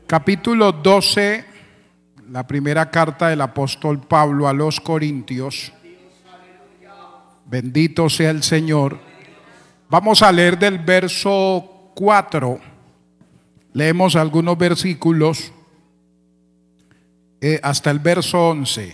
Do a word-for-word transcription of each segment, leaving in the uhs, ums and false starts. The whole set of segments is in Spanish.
Capítulo doce, la primera carta del apóstol Pablo a los Corintios. Bendito sea el Señor. Vamos a leer del verso cuatro. Leemos algunos versículos eh, hasta el verso once.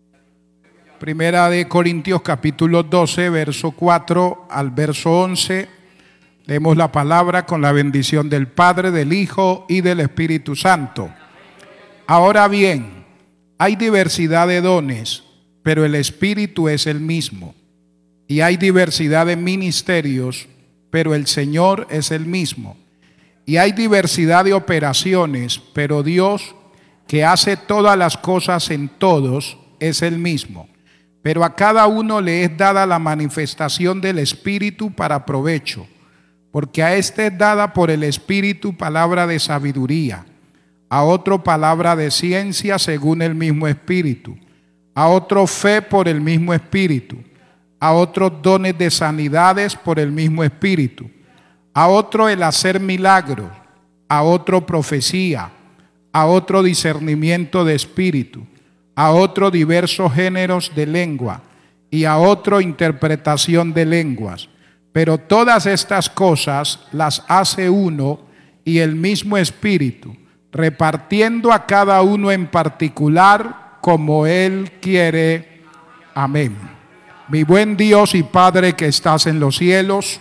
Primera de Corintios capítulo doce, verso cuatro al verso once. Leemos la palabra con la bendición del Padre, del Hijo y del Espíritu Santo. Ahora bien, hay diversidad de dones, pero el Espíritu es el mismo. Y hay diversidad de ministerios, pero el Señor es el mismo. Y hay diversidad de operaciones, pero Dios, que hace todas las cosas en todos, es el mismo. Pero a cada uno le es dada la manifestación del Espíritu para provecho. Porque a este es dada por el Espíritu palabra de sabiduría, a otro palabra de ciencia según el mismo Espíritu, a otro fe por el mismo Espíritu, a otros dones de sanidades por el mismo Espíritu, a otro el hacer milagros, a otro profecía, a otro discernimiento de espíritu, a otro diversos géneros de lengua y a otro interpretación de lenguas. Pero todas estas cosas las hace uno y el mismo Espíritu, repartiendo a cada uno en particular como Él quiere. Amén. Mi buen Dios y Padre que estás en los cielos,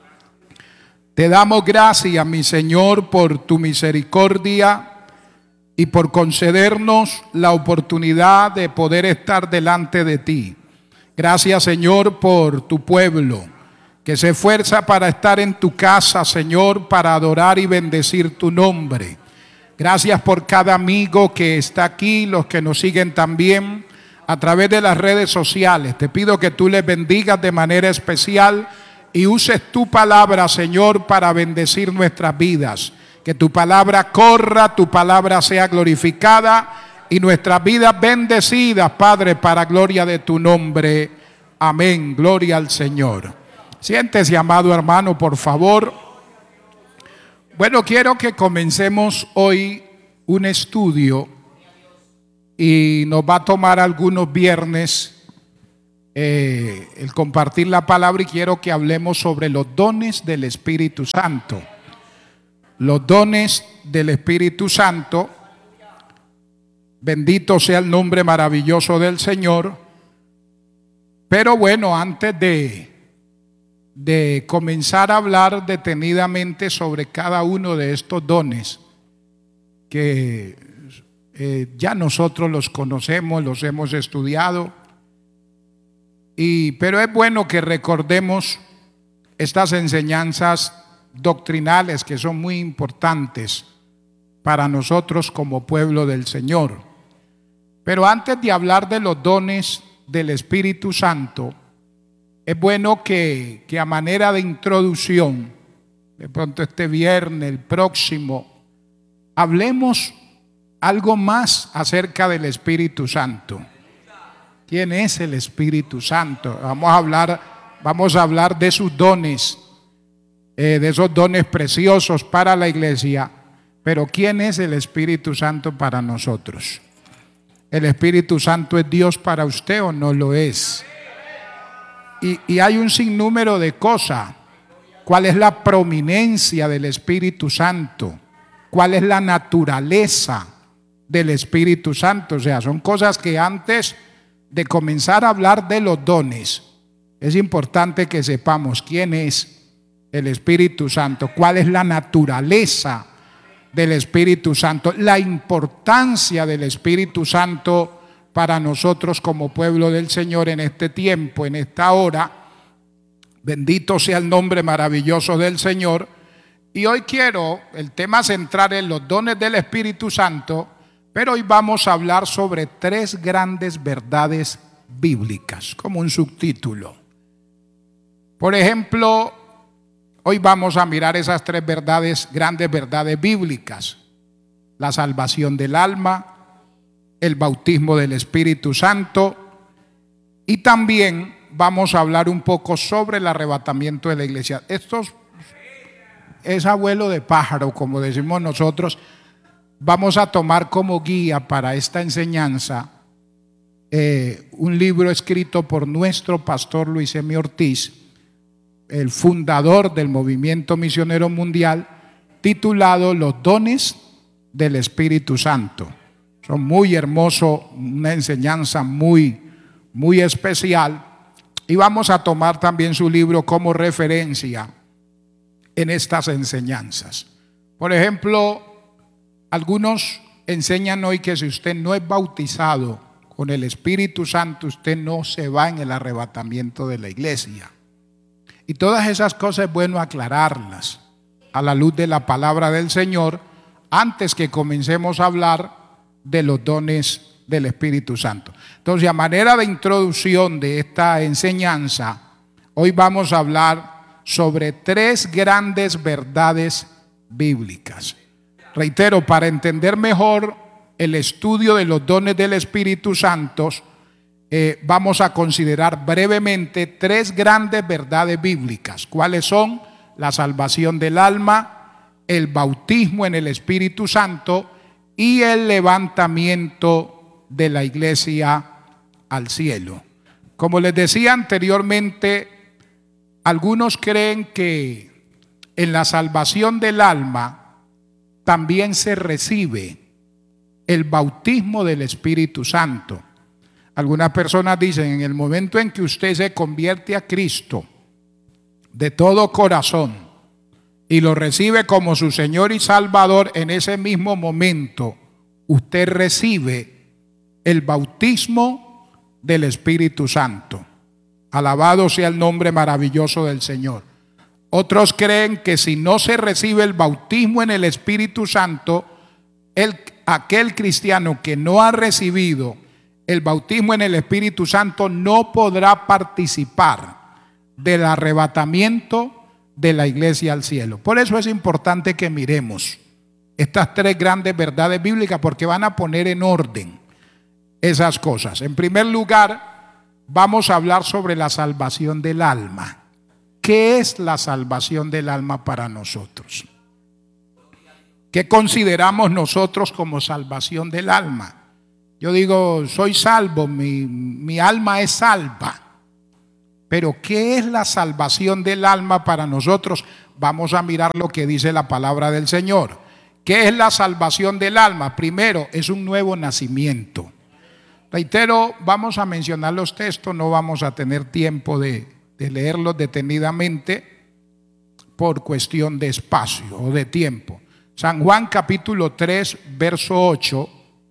te damos gracias, mi Señor, por tu misericordia y por concedernos la oportunidad de poder estar delante de ti. Gracias, Señor, por tu pueblo que se esfuerza para estar en tu casa, Señor, para adorar y bendecir tu nombre. Gracias por cada amigo que está aquí, los que nos siguen también a través de las redes sociales. Te pido que tú les bendigas de manera especial y uses tu palabra, Señor, para bendecir nuestras vidas. Que tu palabra corra, tu palabra sea glorificada y nuestras vidas bendecidas, Padre, para gloria de tu nombre. Amén. Gloria al Señor. Siéntese, amado hermano, por favor. Bueno, quiero que comencemos hoy un estudio y nos va a tomar algunos viernes eh, el compartir la palabra, y quiero que hablemos sobre los dones del Espíritu Santo. Los dones del Espíritu Santo. Bendito sea el nombre maravilloso del Señor. Pero bueno, antes de de comenzar a hablar detenidamente sobre cada uno de estos dones que eh, ya nosotros los conocemos, los hemos estudiado, y, pero es bueno que recordemos estas enseñanzas doctrinales que son muy importantes para nosotros como pueblo del Señor. Pero antes de hablar de los dones del Espíritu Santo, es bueno que, que a manera de introducción, de pronto este viernes, el próximo, hablemos algo más acerca del Espíritu Santo. ¿Quién es el Espíritu Santo? Vamos a hablar, vamos a hablar de sus dones, eh, de esos dones preciosos para la iglesia. Pero ¿quién es el Espíritu Santo para nosotros? ¿El Espíritu Santo es Dios para usted o no lo es? Y, y hay un sinnúmero de cosas. ¿Cuál es la prominencia del Espíritu Santo? ¿Cuál es la naturaleza del Espíritu Santo? O sea, son cosas que antes de comenzar a hablar de los dones, es importante que sepamos quién es el Espíritu Santo, cuál es la naturaleza del Espíritu Santo, la importancia del Espíritu Santo para nosotros como pueblo del Señor en este tiempo, en esta hora. Bendito sea el nombre maravilloso del Señor. Y hoy quiero, el tema central en los dones del Espíritu Santo, pero hoy vamos a hablar sobre tres grandes verdades bíblicas, como un subtítulo. Por ejemplo, hoy vamos a mirar esas tres verdades, grandes verdades bíblicas: la salvación del alma, el bautismo del Espíritu Santo, y también vamos a hablar un poco sobre el arrebatamiento de la iglesia. Esto es abuelo de pájaro, como decimos nosotros, vamos a tomar como guía para esta enseñanza eh, un libro escrito por nuestro pastor Luis M. Ortiz, el fundador del Movimiento Misionero Mundial, titulado Los dones del Espíritu Santo. Son muy hermosos, una enseñanza muy, muy especial, y vamos a tomar también su libro como referencia en estas enseñanzas. Por ejemplo, algunos enseñan hoy que si usted no es bautizado con el Espíritu Santo, usted no se va en el arrebatamiento de la iglesia. Y todas esas cosas es bueno aclararlas a la luz de la palabra del Señor antes que comencemos a hablar de los dones del Espíritu Santo. Entonces, a manera de introducción de esta enseñanza, hoy vamos a hablar sobre tres grandes verdades bíblicas. Reitero, para entender mejor el estudio de los dones del Espíritu Santo, eh, vamos a considerar brevemente tres grandes verdades bíblicas. ¿Cuáles son? La salvación del alma, el bautismo en el Espíritu Santo y el levantamiento de la iglesia al cielo. Como les decía anteriormente, algunos creen que en la salvación del alma también se recibe el bautismo del Espíritu Santo. Algunas personas dicen, en el momento en que usted se convierte a Cristo de todo corazón y lo recibe como su Señor y Salvador, en ese mismo momento usted recibe el bautismo del Espíritu Santo. Alabado sea el nombre maravilloso del Señor. Otros creen que si no se recibe el bautismo en el Espíritu Santo, el, aquel cristiano que no ha recibido el bautismo en el Espíritu Santo no podrá participar del arrebatamiento de la iglesia al cielo. Por eso es importante que miremos estas tres grandes verdades bíblicas, porque van a poner en orden esas cosas. En primer lugar, vamos a hablar sobre la salvación del alma. ¿Qué es la salvación del alma para nosotros? ¿Qué consideramos nosotros como salvación del alma? Yo digo, soy salvo, mi, mi alma es salva. Pero ¿qué es la salvación del alma para nosotros? Vamos a mirar lo que dice la palabra del Señor. ¿Qué es la salvación del alma? Primero, es un nuevo nacimiento. Reitero, vamos a mencionar los textos, no vamos a tener tiempo de, de leerlos detenidamente por cuestión de espacio o de tiempo. San Juan capítulo tres, verso ocho,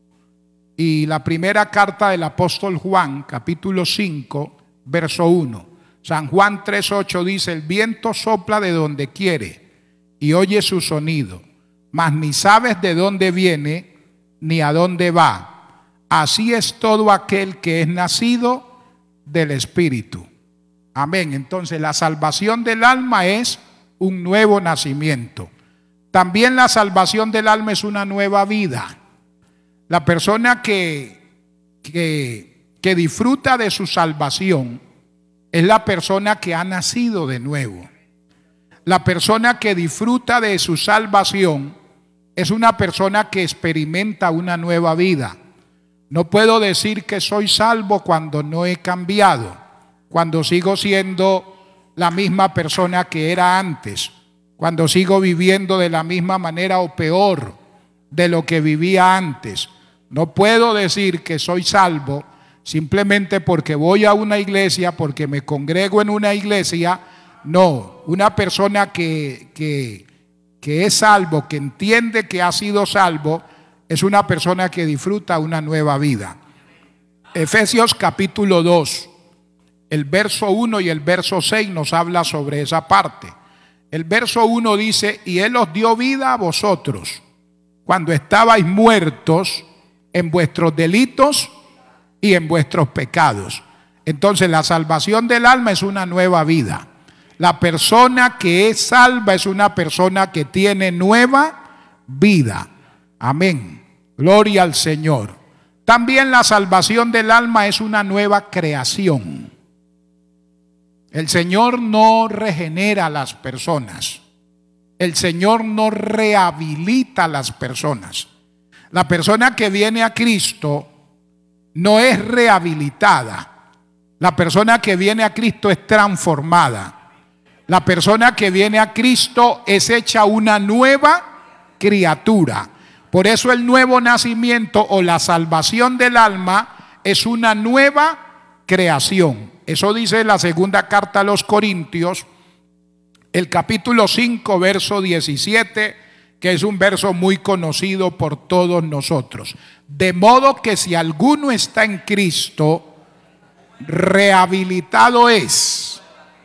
y la primera carta del apóstol Juan, capítulo cinco, verso uno. San Juan tres, ocho dice, el viento sopla de donde quiere y oye su sonido, mas ni sabes de dónde viene ni a dónde va. Así es todo aquel que es nacido del Espíritu. Amén. Entonces la salvación del alma es un nuevo nacimiento. También la salvación del alma es una nueva vida. La persona que, que, que disfruta de su salvación es la persona que ha nacido de nuevo. La persona que disfruta de su salvación es una persona que experimenta una nueva vida. No puedo decir que soy salvo cuando no he cambiado, cuando sigo siendo la misma persona que era antes, cuando sigo viviendo de la misma manera o peor de lo que vivía antes. No puedo decir que soy salvo simplemente porque voy a una iglesia, porque me congrego en una iglesia. No, una persona que, que, que es salvo, que entiende que ha sido salvo, es una persona que disfruta una nueva vida. Efesios capítulo dos, el verso uno y el verso seis nos habla sobre esa parte. El verso uno dice, y Él os dio vida a vosotros cuando estabais muertos en vuestros delitos y en vuestros pecados. Entonces la salvación del alma es una nueva vida. La persona que es salva es una persona que tiene nueva vida. Amén. Gloria al Señor. También la salvación del alma es una nueva creación. El Señor no regenera a las personas. El Señor no rehabilita a las personas. La persona que viene a Cristo no es rehabilitada. La persona que viene a Cristo es transformada. La persona que viene a Cristo es hecha una nueva criatura. Por eso el nuevo nacimiento o la salvación del alma es una nueva creación. Eso dice la segunda carta a los Corintios, el capítulo cinco, verso diecisiete, que es un verso muy conocido por todos nosotros. De modo que si alguno está en Cristo, rehabilitado es.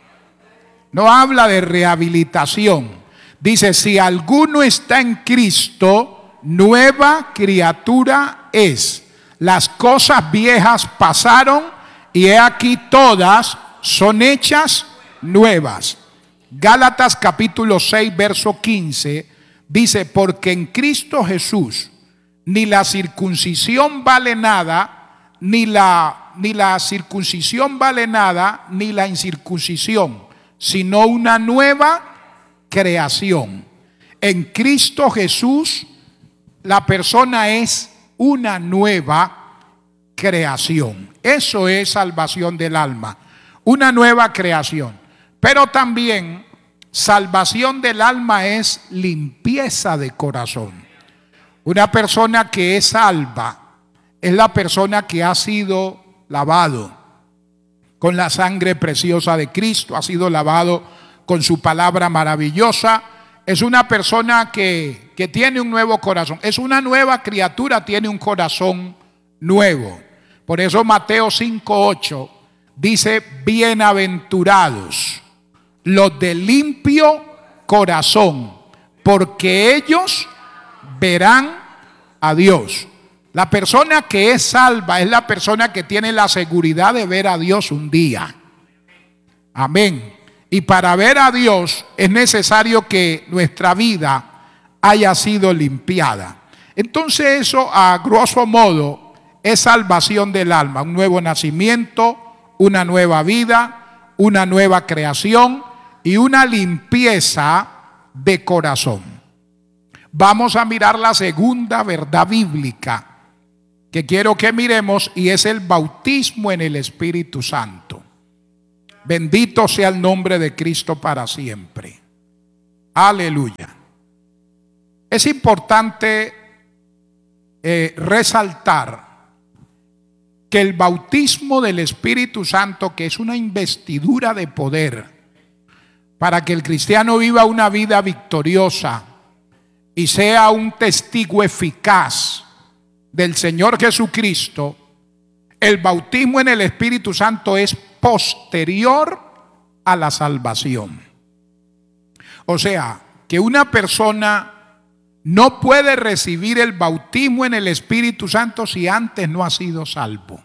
No habla de rehabilitación. Dice, si alguno está en Cristo, nueva criatura es. Las cosas viejas pasaron y he aquí todas son hechas nuevas. Gálatas capítulo seis, verso quince, dice, porque en Cristo Jesús ni la circuncisión vale nada, ni la, ni la circuncisión vale nada, ni la incircuncisión, sino una nueva creación. En Cristo Jesús la persona es una nueva creación. Eso es salvación del alma, una nueva creación. Pero también salvación del alma es limpieza de corazón. Una persona que es salva es la persona que ha sido lavado con la sangre preciosa de Cristo, ha sido lavado con su palabra maravillosa. Es una persona que, que tiene un nuevo corazón, es una nueva criatura, tiene un corazón nuevo. Por eso Mateo cinco, ocho dice, bienaventurados los de limpio corazón, porque ellos verán a Dios. La persona que es salva es la persona que tiene la seguridad de ver a Dios un día. Amén. Y para ver a Dios es necesario que nuestra vida haya sido limpiada. Entonces eso, a grosso modo, es salvación del alma, un nuevo nacimiento, una nueva vida, una nueva creación y una limpieza de corazón. Vamos a mirar la segunda verdad bíblica que quiero que miremos, y es el bautismo en el Espíritu Santo. Bendito sea el nombre de Cristo para siempre. Aleluya. Es importante eh, resaltar que el bautismo del Espíritu Santo, que es una investidura de poder para que el cristiano viva una vida victoriosa y sea un testigo eficaz del Señor Jesucristo, el bautismo en el Espíritu Santo es posterior a la salvación. O sea, que una persona no puede recibir el bautismo en el Espíritu Santo si antes no ha sido salvo.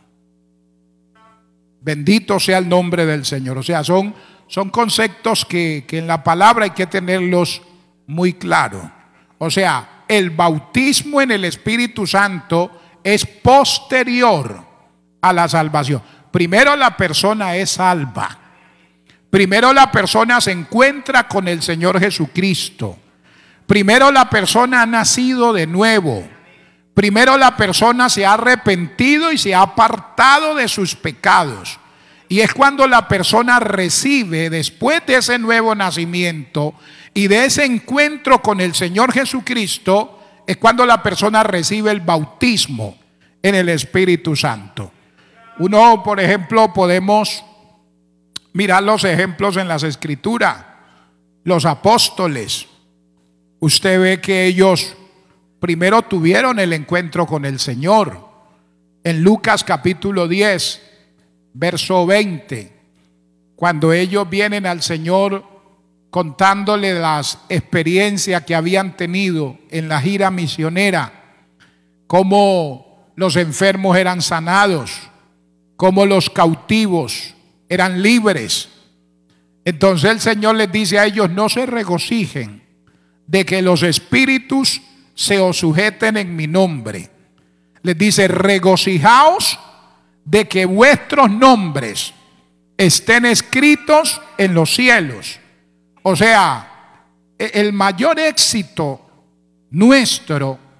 Bendito sea el nombre del Señor. O sea, son, son conceptos que, que en la palabra hay que tenerlos muy claros. O sea, el bautismo en el Espíritu Santo es posterior a la salvación. Primero la persona es salva. Primero la persona se encuentra con el Señor Jesucristo. Primero la persona ha nacido de nuevo. Primero la persona se ha arrepentido y se ha apartado de sus pecados. Y es cuando la persona recibe, después de ese nuevo nacimiento y de ese encuentro con el Señor Jesucristo, es cuando la persona recibe el bautismo en el Espíritu Santo. Uno, por ejemplo, podemos mirar los ejemplos en las Escrituras. Los apóstoles, usted ve que ellos primero tuvieron el encuentro con el Señor. En Lucas capítulo diez, verso veinte, cuando ellos vienen al Señor contándole las experiencias que habían tenido en la gira misionera, cómo los enfermos eran sanados, cómo los cautivos eran libres. Entonces el Señor les dice a ellos: no se regocijen de que los espíritus se os sujeten en mi nombre. Les dice: regocijaos de que vuestros nombres estén escritos en los cielos. O sea, el mayor éxito nuestro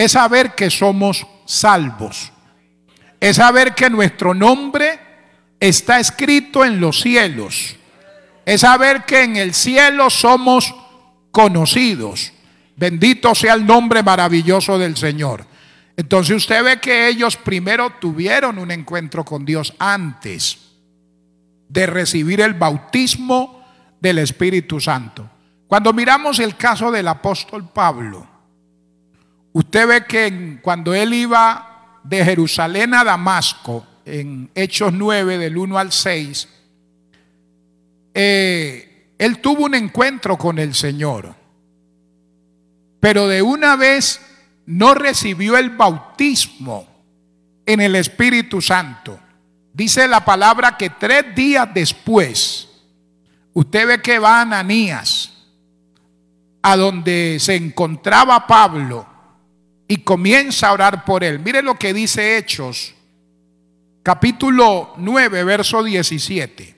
es saber que somos salvos. Es saber que nuestro nombre está escrito en los cielos. Es saber que en el cielo somos conocidos. Bendito sea el nombre maravilloso del Señor. Entonces usted ve que ellos primero tuvieron un encuentro con Dios antes de recibir el bautismo del Espíritu Santo. Cuando miramos el caso del apóstol Pablo, usted ve que cuando él iba de Jerusalén a Damasco, en Hechos nueve del uno al seis, eh, él tuvo un encuentro con el Señor, pero de una vez no recibió el bautismo en el Espíritu Santo. Dice la palabra que tres días después, usted ve que va Ananías a donde se encontraba Pablo y comienza a orar por él. Mire lo que dice Hechos, capítulo nueve, verso diecisiete.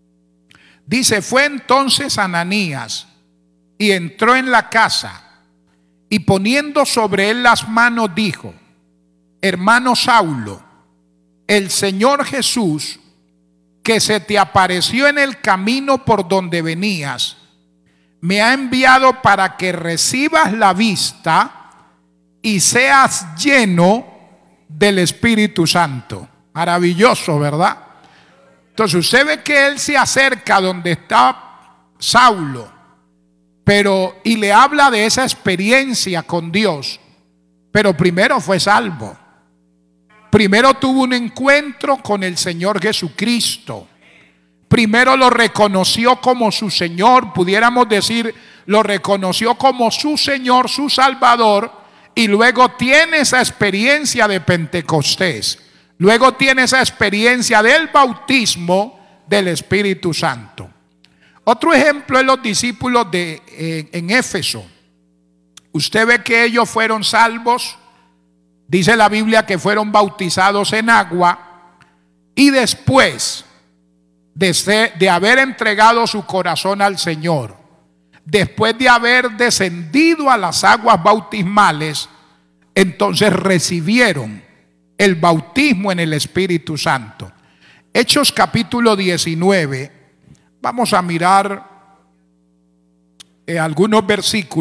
Dice: fue entonces Ananías y entró en la casa, y poniendo sobre él las manos dijo: hermano Saulo, el Señor Jesús, que se te apareció en el camino por donde venías, me ha enviado para que recibas la vista y seas lleno del Espíritu Santo. Maravilloso, ¿verdad? Entonces usted ve que él se acerca donde está Saulo, pero y le habla de esa experiencia con Dios. Pero primero fue salvo. Primero tuvo un encuentro con el Señor Jesucristo. Primero lo reconoció como su Señor, pudiéramos decir, lo reconoció como su Señor, su Salvador, y luego tiene esa experiencia de Pentecostés. Luego tiene esa experiencia del bautismo del Espíritu Santo. Otro ejemplo es los discípulos de, eh, en Éfeso. Usted ve que ellos fueron salvos. Dice la Biblia que fueron bautizados en agua y después de, ser, de haber entregado su corazón al Señor, después de haber descendido a las aguas bautismales, entonces recibieron el bautismo en el Espíritu Santo. Hechos capítulo diecinueve, vamos a mirar eh, algunos versículos.